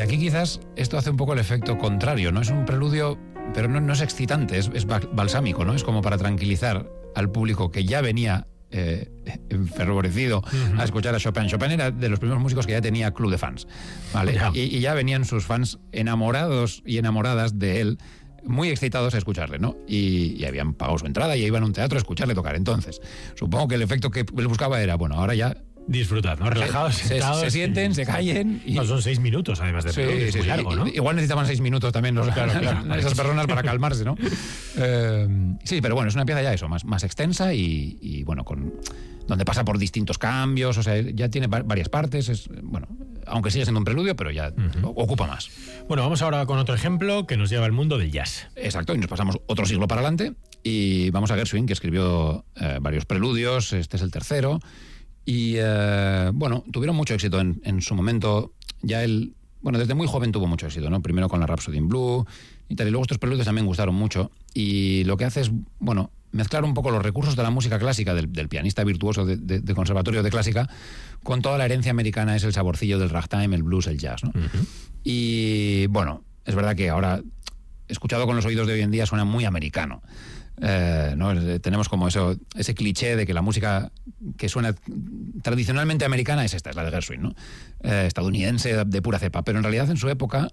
aquí quizás esto hace un poco el efecto contrario, ¿no? Es un preludio, pero no es excitante, es balsámico, ¿no? Es como para tranquilizar al público que ya venía enfervorecido a escuchar a Chopin. Chopin era de los primeros músicos que ya tenía club de fans, ¿vale? Y ya venían sus fans enamorados y enamoradas de él, muy excitados a escucharle, ¿no? Y habían pagado su entrada y iban a un teatro a escucharle tocar. Entonces, supongo que el efecto que él buscaba era, bueno, ahora ya disfrutad, ¿no? Relajados, sentados. Se sienten, se callen. No, son 6 minutos, además de preludio, es muy largo, ¿no? Igual necesitaban 6 minutos también esas personas para calmarse, ¿no? Sí, pero bueno, es una pieza ya eso, más extensa y bueno, donde pasa por distintos cambios, o sea, ya tiene varias partes, bueno, aunque sigue siendo un preludio, pero ya ocupa más. Bueno, vamos ahora con otro ejemplo que nos lleva al mundo del jazz. Exacto, y nos pasamos otro siglo para adelante y vamos a Gershwin, que escribió varios preludios, este es el tercero. Y bueno, tuvieron mucho éxito en su momento. Ya él, bueno, desde muy joven tuvo mucho éxito, ¿no? Primero con la Rhapsody in Blue y tal, y luego estos preludios también gustaron mucho. Y lo que hace es, bueno, mezclar un poco los recursos de la música clásica, del pianista virtuoso de conservatorio de clásica, con toda la herencia americana, es el saborcillo del ragtime, el blues, el jazz, ¿no? Y bueno, es verdad que ahora, escuchado con los oídos de hoy en día, suena muy americano. ¿No? Tenemos como ese cliché de que la música que suena tradicionalmente americana es esta, es la de Gershwin, ¿no? Estadounidense de pura cepa, pero en realidad en su época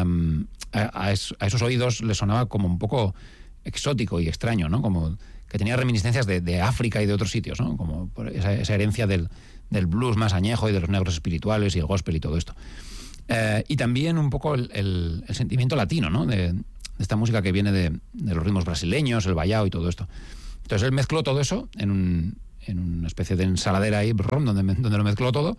a esos oídos les sonaba como un poco exótico y extraño, ¿no? Como que tenía reminiscencias de África y de otros sitios, ¿no? Como esa herencia del blues más añejo y de los negros espirituales y el gospel y todo esto. Y también un poco el sentimiento latino, ¿no? De esta música que viene de los ritmos brasileños, el bayao y todo esto. Entonces él mezcló todo eso en una especie de ensaladera ahí, donde lo mezcló todo,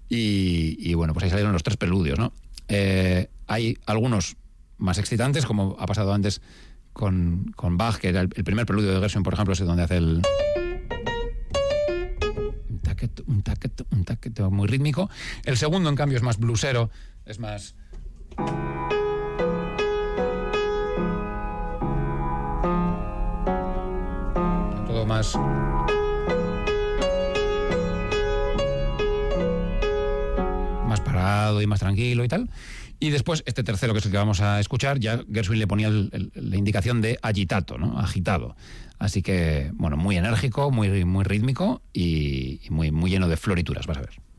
y bueno, pues ahí salieron los 3 preludios, ¿no? Hay algunos más excitantes, como ha pasado antes con Bach, que era el primer preludio de Gershwin, por ejemplo, es donde hace un taqueto muy rítmico. El segundo, en cambio, es más bluesero, es más... todo más... más parado y más tranquilo y tal. Y después, este tercero, que es el que vamos a escuchar, ya Gershwin le ponía la indicación de agitato, ¿no? Agitado. Así que, bueno, muy enérgico, muy rítmico y muy lleno de florituras, vas a ver.